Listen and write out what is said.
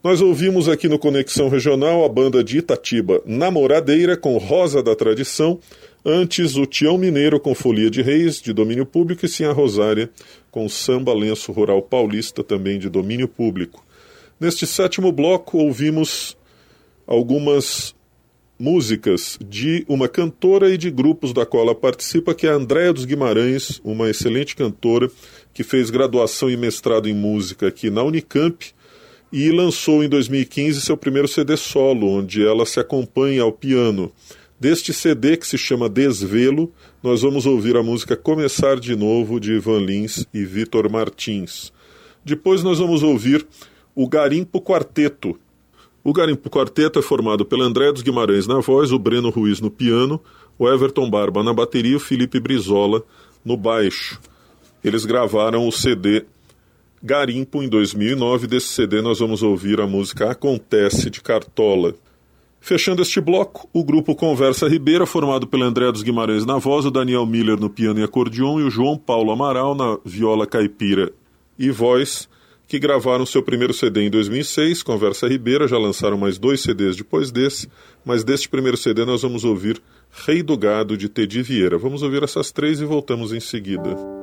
Nós ouvimos aqui no Conexão Regional a banda de Itatiba Namoradeira com Rosa da Tradição, antes o Tião Mineiro com Folia de Reis, de domínio público, e Sinha Rosária com Samba Lenço Rural Paulista, também de domínio público. Neste sétimo bloco ouvimos algumas músicas de uma cantora e de grupos da qual ela participa, que é a Andréa dos Guimarães, uma excelente cantora que fez graduação e mestrado em música aqui na Unicamp, e lançou em 2015 seu primeiro CD solo, onde ela se acompanha ao piano. Deste CD, que se chama Desvelo, nós vamos ouvir a música Começar de Novo, de Ivan Lins e Vitor Martins. Depois nós vamos ouvir o Garimpo Quarteto. O Garimpo Quarteto é formado pela Andréa dos Guimarães na voz, o Breno Ruiz no piano, o Everton Barba na bateria e o Felipe Brizola no baixo. Eles gravaram o CD Garimpo em 2009. Desse CD nós vamos ouvir a música Acontece, de Cartola. Fechando este bloco, o grupo Conversa Ribeira, formado pela Andréa dos Guimarães na voz, o Daniel Miller no piano e acordeon e o João Paulo Amaral na viola caipira e voz, que gravaram seu primeiro CD em 2006, Conversa Ribeira. Já lançaram mais 2 CDs depois desse, mas deste primeiro CD nós vamos ouvir Rei do Gado, de Tedi Vieira. Vamos ouvir essas 3 e voltamos em seguida.